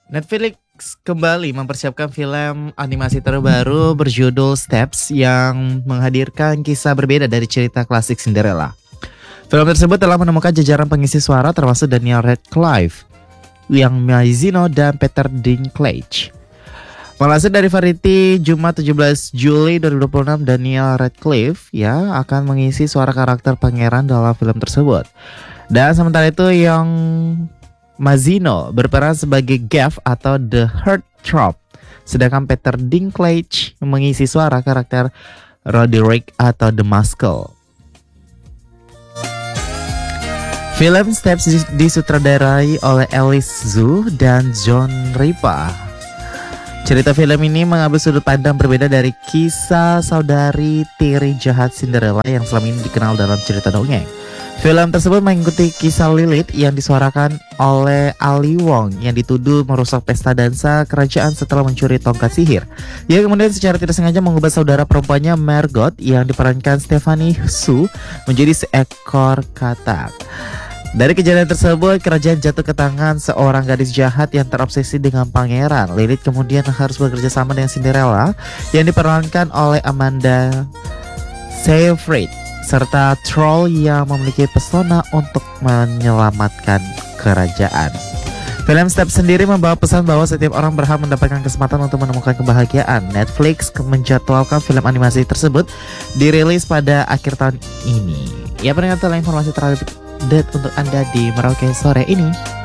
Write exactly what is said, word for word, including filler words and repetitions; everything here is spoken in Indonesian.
Netflix kembali mempersiapkan film animasi terbaru berjudul Steps yang menghadirkan kisah berbeda dari cerita klasik Cinderella. Film tersebut telah menemukan jajaran pengisi suara termasuk Daniel Radcliffe, Yang Maizino, dan Peter Dinklage. Melansir dari Variety, Jumat tujuh belas Juli dua ribu dua puluh enam, Daniel Radcliffe ya akan mengisi suara karakter pangeran dalam film tersebut. Dan sementara itu Yang Maizino berperan sebagai Gav atau The Heartthrob, sedangkan Peter Dinklage mengisi suara karakter Roderick atau The Muscle. Film Steps disutradarai oleh Alice Zhu dan John Ripa. Cerita film ini mengambil sudut pandang berbeda dari kisah saudari tiri jahat Cinderella yang selama ini dikenal dalam cerita dongeng. Film tersebut mengikuti kisah Lilith yang disuarakan oleh Ali Wong yang dituduh merusak pesta dansa kerajaan setelah mencuri tongkat sihir. Ia kemudian secara tidak sengaja mengubah saudara perempuannya Margot yang diperankan Stephanie Hsu menjadi seekor katak. Dari kejadian tersebut, kerajaan jatuh ke tangan seorang gadis jahat yang terobsesi dengan pangeran. Lilith kemudian harus bekerja sama dengan Cinderella yang diperankan oleh Amanda Seyfried, serta troll yang memiliki pesona untuk menyelamatkan kerajaan. Film Step sendiri membawa pesan bahwa setiap orang berhak mendapatkan kesempatan untuk menemukan kebahagiaan. Netflix menjadwalkan film animasi tersebut dirilis pada akhir tahun ini. Ya, pendengar, telah informasi terupdate untuk Anda di Merauke sore ini.